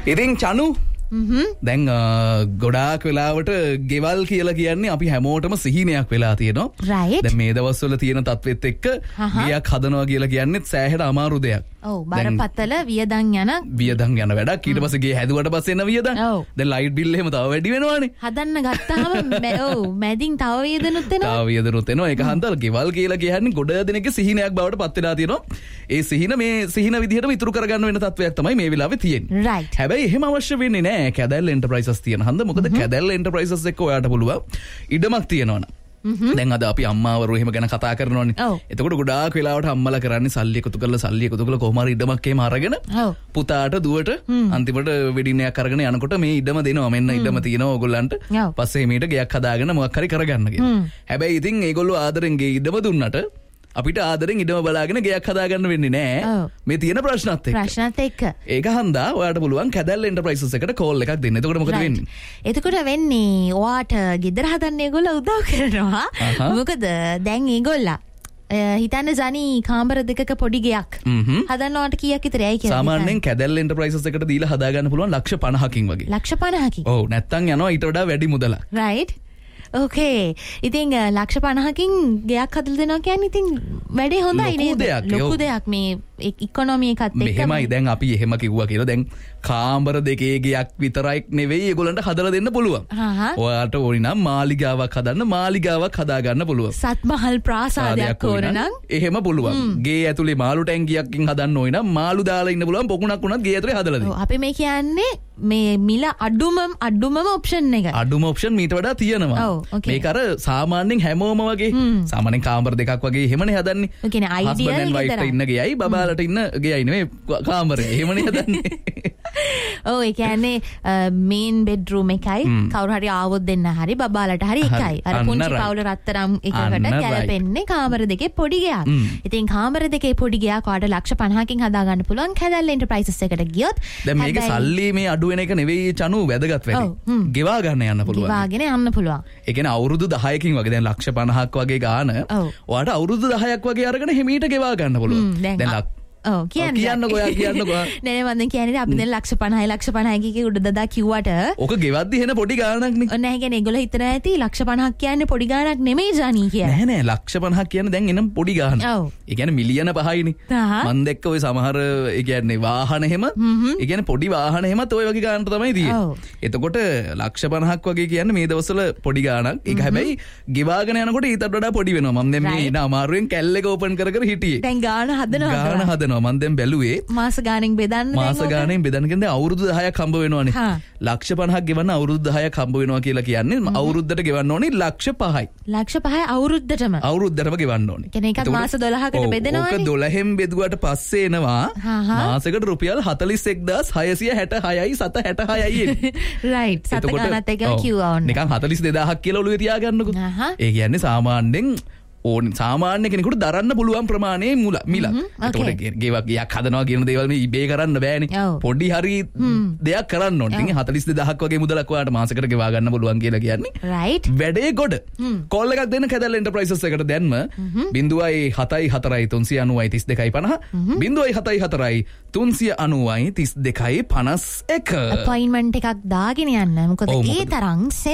ඉතින් චනු දැන් ගොඩාක් වෙලාවට ගෙවල් කියලා කියන්නේ අපි හැමෝටම සිහිනයක් වෙලා තියෙනවා. දැන් මේ දවස්වල තියෙන තත්වෙත් එක්ක ගියක් හදනවා කියලා කියන්නේ සෑහෙන අමාරු දෙයක්. ඔව් බරපතල වියදම් යන වැඩක්. ඊට පස්සේ ගේ හැදුවට පස්සේ එන වියදම්. දැන් ලයිට් බිල් එහෙම තව වැඩි වෙනවානේ. හදන්න ගත්තාම ඔව් මැදින් තව වියදනුත් එනවා. ඒක හන්දල් ගෙවල් කියලා කියන්නේ ගොඩ දෙනෙක්ගේ සිහිනයක් බවට පත් වෙලා තියෙනවා. ඒ සිහින විදිහටම ඉතුරු කරගන්න වෙන තත්වයක් තමයි මේ වෙලාවේ තියෙන්නේ. හැබැයි එහෙම අවශ්‍ය වෙන්නේ නැහැ. කැදැල් එන්ටර්ප්‍රයිසස් තියෙන හන්ද මොකද කැදැල් එන්ටර්ප්‍රයිසස් එක්ක ඔයාට පුළුවන් ඉඩමක් තියෙනවනේ. දැන් අද අපි අම්මාවරු එහෙම ගැන කතා කරනවානේ. එතකොට ගොඩාක් වෙලාවට අම්මලා කරන්නේ සල්ලි එකතු කරලා කොහොම හරි ඉඩමක් එහෙම අරගෙන පුතාට දුවට අන්තිමට වෙඩින් එකක් අරගෙන යනකොට මේ ඉඩම දෙනවා. මෙන්න ඉඩම තියෙනවා ඕගොල්ලන්ට. පස්සේ මේට ගෙයක් හදාගෙන මොකක් හරි කරගන්න කියලා. හැබැයි ඉතින් ඒගොල්ලෝ ආදරෙන් ගේ ඉඩම දුන්නට අපිට ආදරෙන් ඉඩම බලාගෙන ගෙයක් හදාගන්න වෙන්නේ නැහැ. මේ තියෙන ප්‍රශ්නත් එක්ක. ඒක හන්දා ඔයාට පුළුවන් කැදැල් එන්ටර්ප්‍රයිසස් එකට කෝල් එකක් දෙන්න. එතකොට මොකද වෙන්නේ? එතකොට වෙන්නේ ඔයාට ගෙදර හදන්න ඒගොල්ලෝ උදව් කරනවා. මොකද දැන් ඒගොල්ලා හිතන්න ජනි කාමර දෙකක පොඩි ගෙයක් හදන්නවට කීයක් විතරයි කියලා. සාමාන්‍යයෙන් කැදැල් එන්ටර්ප්‍රයිසස් එකට දීලා හදාගන්න පුළුවන් ලක්ෂ 50කින් වගේ. ලක්ෂ 50කින්. ඔව් නැත්තම් යනවා ඊට වඩා වැඩි මුදලක්. රයිට්. ඕකේ. ඉතින් ලක්ෂ 50කින් ගෙයක් හදලා දෙනවා කියන්නේ ඉතින් වැඩේ හොඳයි නේද? ලොකු දෙයක් මේ ඉකොනොමි එකත් එක්ක. මෙහෙමයි දැන් අපි එහෙම කිව්වා කියලා දැන් කාමර දෙකේ ගෙයක් විතරයි නෙවෙයි ඒගොල්ලන්ට හදලා දෙන්න පුළුවන්. ඔයාලට ඕනි නම් මාලිගාවක් හදාගන්න පුළුවන්. සත්මහල් ප්‍රාසාදයක් ඕන නම් එහෙම පුළුවන්. ගේ ඇතුලේ මාළු ටැංකියකින් හදන්න ඕනි නම් මාළු දාලා ඉන්න පුළුවන්. පොකුණක් උනත් ගේ ඇතුලේ හදලා දෙන්න. අපි මේ කියන්නේ මේ මිල අඩුමම ඔප්ෂන් එක. අඩුම ඔප්ෂන් මීට වඩා තියෙනවා. මේක අර සාමාන්‍යයෙන් හැමෝම වගේ සාමාන්‍යයෙන් කාමර දෙකක් වගේ එහෙමනේ හදන්නේ. ඒ කියන්නේ අයිඩියල් විතරයි. ඉන්න ගෙයයි බබාලට ඉන්න ගෙයයි නෙමෙයි කාමරේ. එහෙමනේ හදන්නේ. ඔව් ඒ කියන්නේ මේන් බෙඩ්රූම් එකයි කවුරු හරි ආවොත් දෙන්න හරි බබාලට හරි එකයි. අර පුංචි පවුල රත්තරම් එකකට ගැලපෙන්නේ කාමර දෙකේ පොඩි ගෙයක්. ඉතින් කාමර දෙකේ පොඩි ගෙයක් ඔයාලට ලක්ෂ 50කින් හදාගන්න පුළුවන් කැදැල් එන්ටර්ප්‍රයිසස් එකට ගියොත්. දැන් මේක සල්ලි මේ අඩු වෙන එක නෙවෙයි චනු වැදගත් වෙන්නේ. ගෙවා ගන්න යන්න පුළුවන්. ගෙවාගෙන යන්න පුළුවන්. ඒ කියන්නේ අවුරුදු 10කින් වගේ දැන් ලක්ෂ 50ක් වගේ ගාන ඔයාට අවුරුදු 10ක් වගේ අරගෙන හිමීට ගෙවා ගන්න පුළුවන්. දැන් කියන්නකෝ නෑ මම කියන්නේ අපි දැන් ලක්ෂ 50 කීකේ උඩ දදා කිව්වට ඔක ගෙවද්දි එන පොඩි ගාණක් නේ. නැහැ කියන්නේ ඒගොල්ලෝ හිතන ඇති ලක්ෂ 50ක් කියන්නේ පොඩි ගාණක් නෙමෙයි ජානි කියන්නේ. නෑ ලක්ෂ 50ක් කියන්නේ දැන් එන පොඩි ගාණ. ඒ කියන්නේ මිලියන 5යිනේ. මම දැක්ක ඔය සමහර ඒ කියන්නේ වාහන එහෙම ඒ කියන්නේ පොඩි වාහන එහෙමත් ඔය වගේ ගාණට තමයි තියෙන්නේ. එතකොට ලක්ෂ 50ක් වගේ කියන්නේ මේ දවස්වල පොඩි ගාණක්. ඒක හැබැයි ගෙවාගෙන යනකොට ඊටත් වඩා පොඩි වෙනවා. මම දැන් මේ ඉන අමාරුවෙන් කැල් එක ඕපන් කර හිටියේ. දැන් ගාණ හදනවා. මම දැන් බැලුවේ මාස ගාණෙන් බෙදන්න කියන්නේ අවුරුදු 10ක් හම්බ වෙනවනේ. ලක්ෂ 50ක් ගෙවන්න අවුරුදු 10ක් හම්බ වෙනවා කියලා කියන්නේ අවුරුද්දට ගෙවන්න ඕනේ ලක්ෂ 5යි. ලක්ෂ 5යි අවුරුද්දටම ගෙවන්න ඕනේ. කියන්නේ ඒකත් මාස 12කට බෙදනවානේ. ඕක 12න් බෙදුවට පස්සේ එනවා මාසෙකට රුපියල් 41666යි 766යි එන්නේ. රයිට්. සත ගානත් එක්කම කිව්වා ඕනේ. නිකන් 42000ක් කියලා ඔළුවේ තියාගන්නකො. ඒ කියන්නේ සාමාන්‍යයෙන් සාමාන්‍ය කෙනෙකුට දරන්න පුළුවන් ප්‍රමාණයේ මිල. එතකොට ගෙයක් හදනවා කියන දේවල් මේ ඉබේ කරන්න බෑනේ. පොඩි හරි දෙයක් කරන්න ඕනේ. ඉතින් 42000ක් වගේ මුදලක් ඔයාලට මාසෙකට ගෙවා ගන්න පුළුවන් කියලා කියන්නේ. රයිට්. වැඩේ ගොඩ. කෝල් එකක් දෙන්න කැදැල් එන්ටර්ප්‍රයිසස් එකට දැන්ම 0.74 3250 0.74 390 3251 අපොයින්ට්මන්ට් එකක් දාගෙන යන්න. මොකද ඒ තරම්